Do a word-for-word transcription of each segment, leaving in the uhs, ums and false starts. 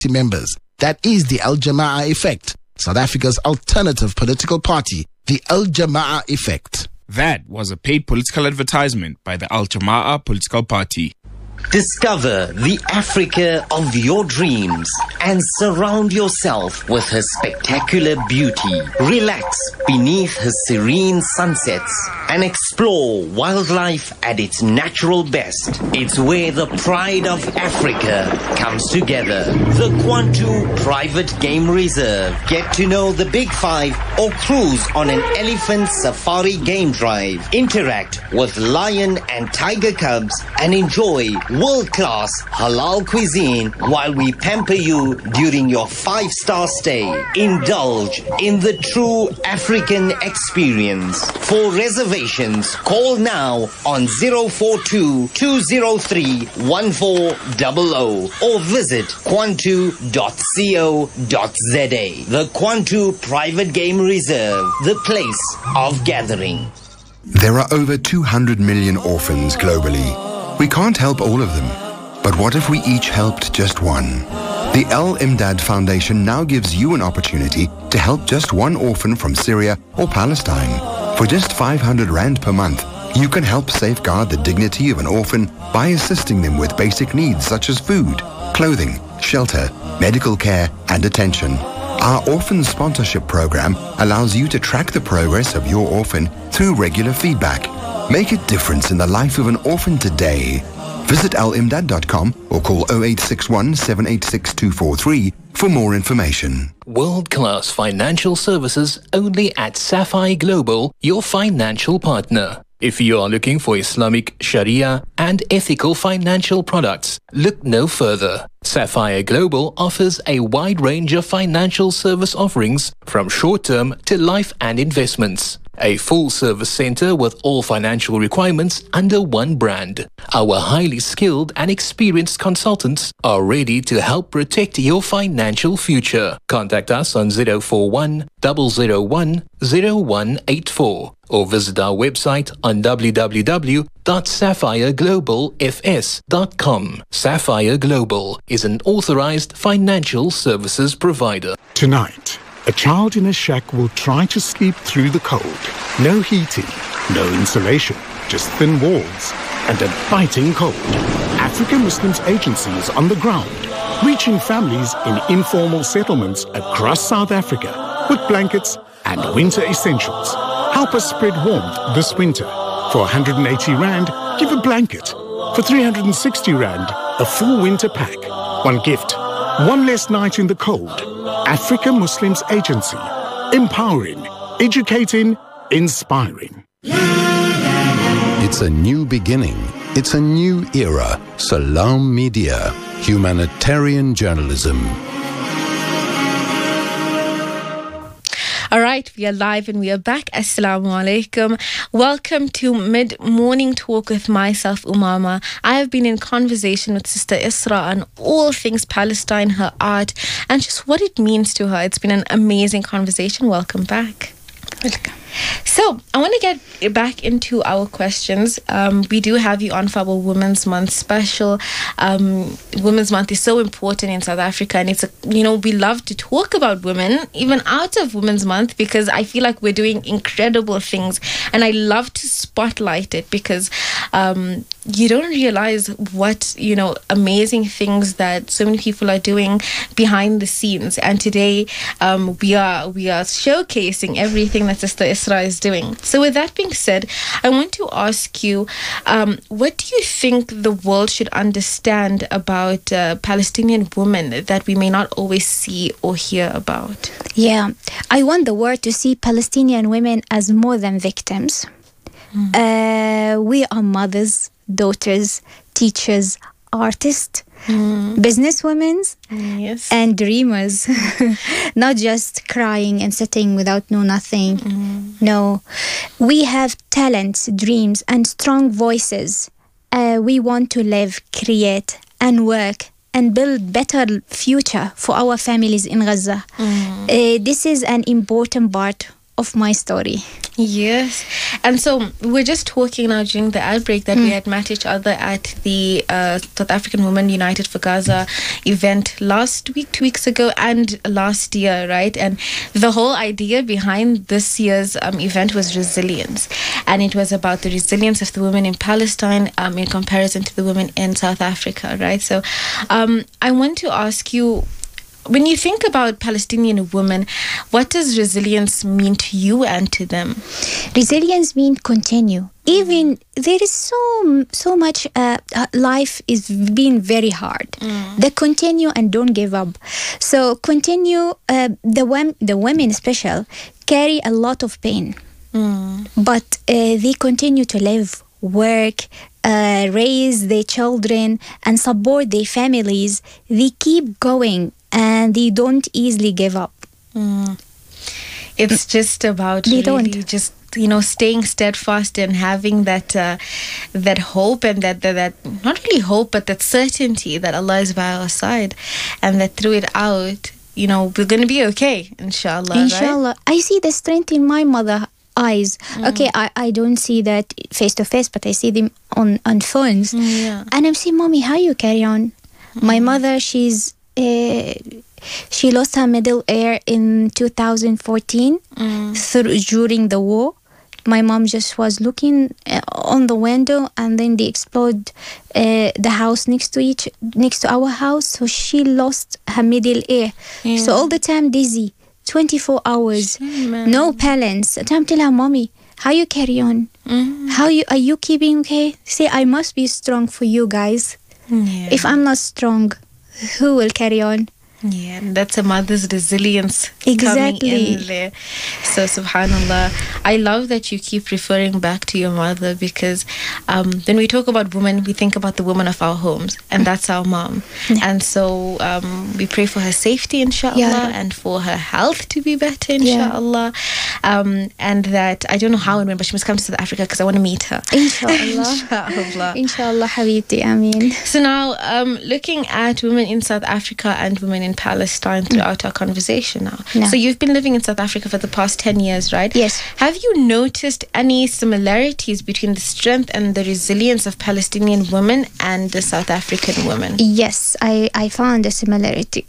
members. That is the Al Jama'ah Effect, South Africa's alternative political party, the Al Jama'ah Effect. That was a paid political advertisement by the Al Jama'ah political party. Discover the Africa of your dreams and surround yourself with her spectacular beauty. Relax beneath her serene sunsets and explore wildlife at its natural best. It's where the pride of Africa comes together. The Kwantu Private Game Reserve. Get to know the Big Five or cruise on an elephant safari game drive. Interact with lion and tiger cubs and enjoy world-class halal cuisine while we pamper you during your five-star stay. Indulge in the true African experience. For reservations, call now on zero four two, two zero three, one four zero zero or visit kwantu dot co dot za. The Kwantu Private Game Reserve, the place of gathering. There are over two hundred million orphans globally. We can't help all of them, but what if we each helped just one? The Al Imdad Foundation now gives you an opportunity to help just one orphan from Syria or Palestine. For just five hundred rand per month, you can help safeguard the dignity of an orphan by assisting them with basic needs such as food, clothing, shelter, medical care, and attention. Our orphan sponsorship program allows you to track the progress of your orphan through regular feedback. Make a difference in the life of an orphan today. Visit al imdad dot com or call zero eight six one, seven eight six, two four three for more information. World-class financial services only at Sapphire Global, your financial partner. If you are looking for Islamic, Sharia and ethical financial products, look no further. Sapphire Global offers a wide range of financial service offerings from short-term to life and investments. A full-service center with all financial requirements under one brand. Our highly skilled and experienced consultants are ready to help protect your financial future. Contact us on zero four one, zero zero one, zero one eight four or visit our website on w w w dot sapphire global f s dot com. Sapphire Global is an authorized financial services provider. Tonight, a child in a shack will try to sleep through the cold. No heating, no insulation, just thin walls and a biting cold. African Muslims Agency is on the ground, reaching families in informal settlements across South Africa with blankets and winter essentials. Help us spread warmth this winter. For one hundred eighty rand, give a blanket. For three hundred sixty rand, a full winter pack. One gift, one less night in the cold. Africa Muslims Agency. Empowering, educating, inspiring. It's a new beginning. It's a new era. Salam Media. Humanitarian journalism. All right, we are live and we are back. Assalamu alaikum. Welcome to Mid-Morning Talk with myself, Umama. I have been in conversation with Sister Isra on all things Palestine, her art, and just what it means to her. It's been an amazing conversation. Welcome back. Welcome. So, I want to get back into our questions. Um, we do have you on for our Women's Month special. Um, Women's Month is so important in South Africa, and it's, a, you know, we love to talk about women, even out of Women's Month, because I feel like we're doing incredible things, and I love to spotlight it because um, you don't realize what, you know, amazing things that so many people are doing behind the scenes. And today, um, we are we are showcasing everything that Sister Isra is doing. So with that being said, I want to ask you, um, what do you think the world should understand about uh, Palestinian women that we may not always see or hear about? Yeah, I want the world to see Palestinian women as more than victims. Mm. Uh, we are mothers, daughters, teachers, artists, mm. businesswomen, yes. and dreamers. Not just crying and sitting without no nothing. Mm. No, we have talents, dreams, and strong voices. Uh, we want to live, create, and work and build better future for our families in Gaza. Mm. Uh, this is an important part of my story. Yes. And so we're just talking now during the outbreak that mm. we had met each other at the uh, South African Women United for Gaza event last week, two weeks ago, and last year, right? And the whole idea behind this year's um, event was resilience. And it was about the resilience of the women in Palestine um, in comparison to the women in South Africa, right? So um, I want to ask you, when you think about Palestinian women, what does resilience mean to you and to them? Resilience means continue. Even there is so so much uh, life is being very hard. Mm. They continue and don't give up. So continue. Uh, the wom- the women, special, carry a lot of pain, mm. but uh, they continue to live, work, uh, raise their children, and support their families. They keep going. And they don't easily give up. Mm. It's just about they really don't. just, you know, staying steadfast and having that uh, that hope and that, that that not really hope, but that certainty that Allah is by our side, and that through it out, you know, we're going to be okay, inshallah. Inshallah. Right? I see the strength in my mother eyes. Mm. Okay, I, I don't see that face to face, but I see them on, on phones. Mm, yeah. And I'm saying, Mommy, how you carry on? Mm. My mother, she's Uh, she lost her middle ear in two thousand fourteen mm. through, during the war. My mom just was looking uh, on the window, and then they exploded uh, the house next to each next to our house. So she lost her middle ear. Yeah. So all the time dizzy, twenty-four hours, mm, no balance. And I'm telling her, Mommy, how you carry on? Mm-hmm. How you are you keeping okay? Say, I must be strong for you guys. Yeah. If I'm not strong, who will carry on? Yeah, that's a mother's resilience exactly. coming in there. So, subhanallah, I love that you keep referring back to your mother, because um, when we talk about women, we think about the woman of our homes, and that's our mom. Yeah. And so um, we pray for her safety, inshallah, yeah. and for her health to be better, inshallah. Yeah. Um, and that, I don't know how and when, but she must come to South Africa because I want to meet her. Inshallah. Inshallah. Inshallah, Habibti, Ameen. So now, um, looking at women in South Africa and women in Palestine throughout mm. our conversation now. No. So you've been living in South Africa for the past ten years, right? Yes. Have you noticed any similarities between the strength and the resilience of Palestinian women and the South African women? Yes, I, I found a similarity.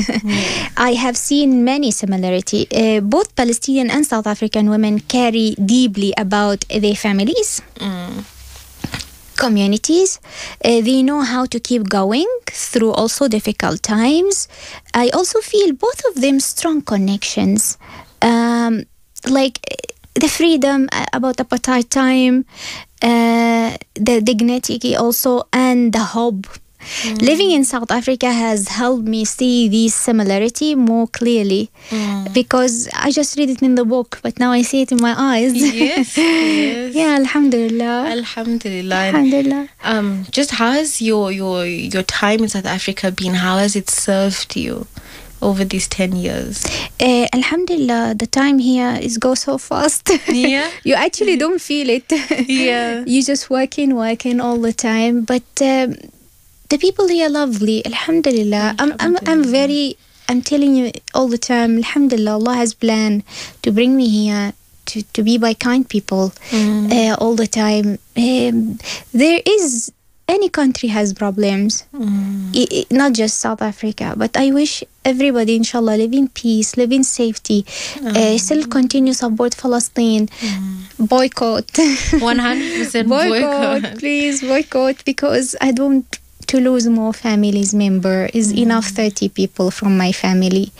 mm. I have seen many similarity. Uh, both Palestinian and South African women carry deeply about their families. Mm. Communities. Uh, they know how to keep going through also difficult times. I also feel both of them strong connections, um, like the freedom about apartheid time, uh, the dignity also, and the hope. Mm. Living in South Africa has helped me see this similarity more clearly, mm. because I just read it in the book, but now I see it in my eyes. Yes, yes. Yeah, alhamdulillah. Alhamdulillah. Alhamdulillah. Um, just how has your, your, your time in South Africa been? How has it served you over these ten years? Uh, alhamdulillah, the time here is go so fast. Yeah. You actually don't feel it. Yeah. You just working, working all the time. But um, the people here are lovely, alhamdulillah. I'm, I'm, I'm very, I'm telling you all the time, alhamdulillah, Allah has planned to bring me here to, to be by kind people mm. uh, all the time. Um, there is, any country has problems, mm. I, I, not just South Africa, but I wish everybody, inshallah, live in peace, live in safety, mm. uh, still continue support Palestine, mm. boycott. one hundred percent boycott. Boycott, please, boycott, because I don't to lose more families member is mm. enough thirty people from my family.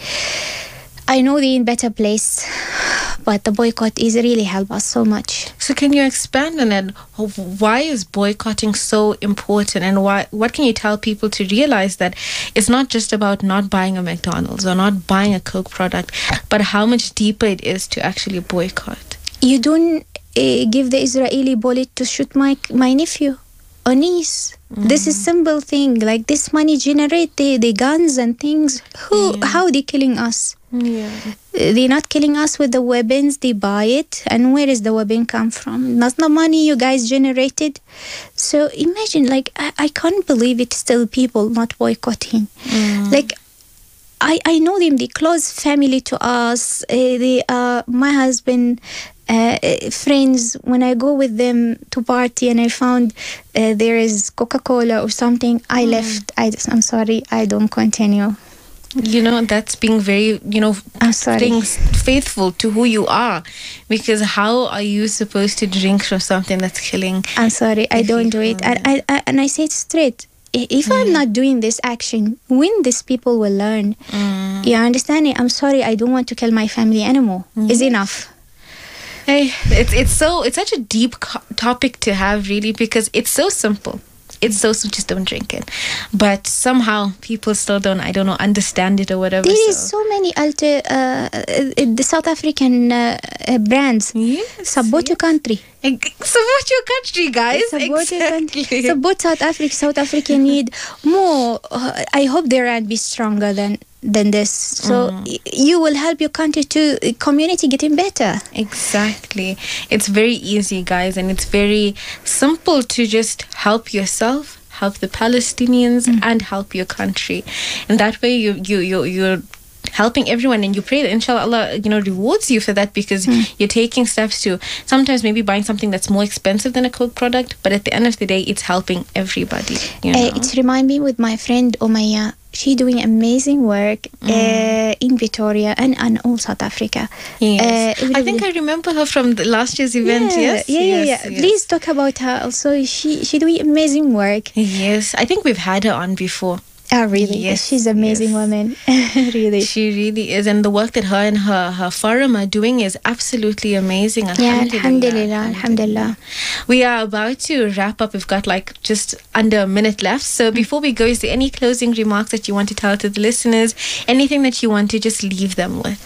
I know they're in better place, but the boycott is really help us so much. So can you expand on that? Why is boycotting so important, and why? What can you tell people to realize that it's not just about not buying a McDonald's or not buying a Coke product, but how much deeper it is to actually boycott? You don't uh, give the Israeli bullet to shoot my my nephew or niece. Mm. This is simple thing. Like this money generate the, the guns and things. Who? Yeah. How they killing us? Yeah. They're not killing us with the weapons. They buy it. And where is the weapon come from? That's the money you guys generated. So imagine, like, I, I can't believe it still people not boycotting. Mm. Like, I I, I know them, they close family to us. Uh, they uh, my husband uh, friends, when I go with them to party and I found uh, there is Coca-Cola or something, I mm. left. I just, I'm sorry, I don't continue. You know, that's being very, you know, I'm sorry. Being faithful to who you are. Because how are you supposed to drink from something that's killing? I'm sorry, I don't do it. And I, I, and I say it straight. If mm. I'm not doing this action, when these people will learn? Mm. You understand it? I'm sorry, I don't want to kill my family anymore. Mm. It's enough. Hey, it's, it's, so, it's such a deep co- topic to have, really, because it's so simple. It's so, so just don't drink it. But somehow people still don't, I don't know, understand it or whatever. There so. is so many alter, uh, the South African uh, uh, brands. Yes, Support yes. your country. Support your country, guys. Support exactly. your country. Support South Africa. South Africa need more. Uh, I hope their brand be stronger than than this. So mm. y- you will help your country to uh, community getting better. Exactly. It's very easy, guys, and it's very simple to just help yourself, help the Palestinians, mm. and help your country. And that way, you you you you're helping everyone, and you pray that inshallah Allah, you know, rewards you for that, because mm. you're taking steps to sometimes maybe buying something that's more expensive than a Coke product, but at the end of the day, it's helping everybody. You know? Uh, it reminds me with my friend Omaya. She doing amazing work mm. uh, in Victoria and, and all South Africa. Yes. Uh, I think I remember her from the last year's event. Yeah, yes, yeah, yes, yeah, yeah. Yes. Please talk about her also. She she doing amazing work. Yes, I think we've had her on before. Oh, really? Yes, she's an amazing yes. woman. Really. She really is. And the work that her and her, her forum are doing is absolutely amazing. Yeah, alhamdulillah, alhamdulillah, alhamdulillah. We are about to wrap up. We've got like just under a minute left. So before we go, is there any closing remarks that you want to tell to the listeners? Anything that you want to just leave them with?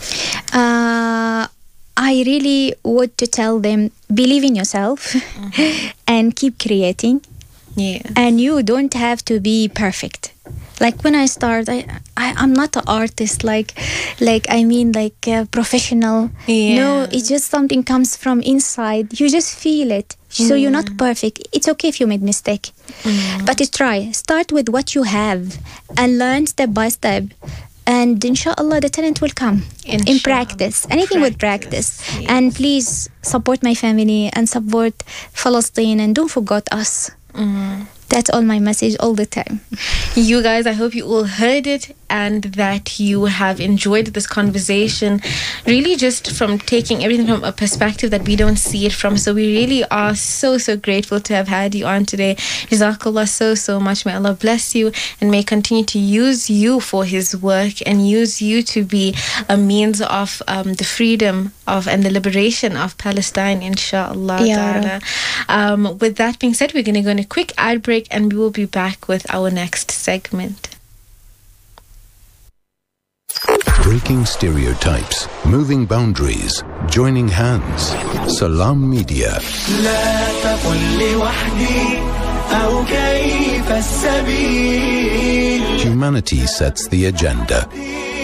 Uh, I really want to tell them, believe in yourself mm-hmm. and keep creating. Yeah. And you don't have to be perfect. Like when I start, I, I I'm not an artist. Like, like I mean, like uh, professional. Yeah. No, it's just something comes from inside. You just feel it. So mm. you're not perfect. It's okay if you made mistake, mm. but try. Start with what you have and learn step by step. And inshallah, the talent will come inshallah. In practice. Anything practice. With practice. Yes. And please support my family and support Palestine, and don't forget us. Mm. That's all my message all the time. You guys, I hope you all heard it and that you have enjoyed this conversation. Really just from taking everything from a perspective that we don't see it from. So we really are so, so grateful to have had you on today. Jazakallah so, so much. May Allah bless you and may continue to use you for His work and use you to be a means of um, the freedom of and the liberation of Palestine, inshallah. Yeah. Um, with that being said, we're going to go on a quick ad break and we will be back with our next segment. Breaking stereotypes, moving boundaries, joining hands. Salam Media. Humanity sets the agenda.